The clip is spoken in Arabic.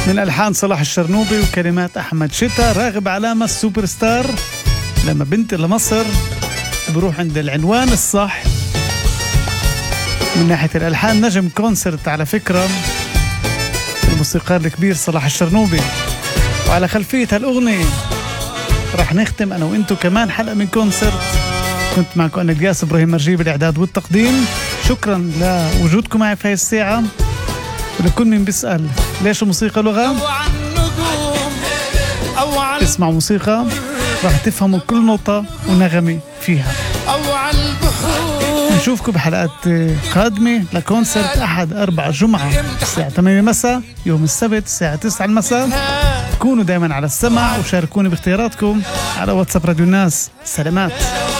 من ألحان صلاح الشرنوبي وكلمات أحمد شتا. راغب علامة السوبر ستار لما بنت لمصر بروح عند العنوان الصح. من ناحية الألحان نجم كونسرت على فكرة، الموسيقار الكبير صلاح الشرنوبي. وعلى خلفية هالأغنية راح نختم أنا وإنتو كمان حلقة من كونسرت. كنت معكم أنا الياس إبراهيم مرجي بالإعداد والتقديم. شكرا لوجودكم معي في هاي الساعة. ولكل من بيسأل ليش الموسيقى لغة، اسمعوا موسيقى راح تفهموا كل نقطة ونغمة فيها. نشوفكم بحلقات قادمة لكونسرت أحد 4 جمعة الساعة 8 مساء، يوم السبت الساعة 9 المساء. كونوا دايما على السمع وشاركوني باختياراتكم على واتساب راديو الناس. سلامات.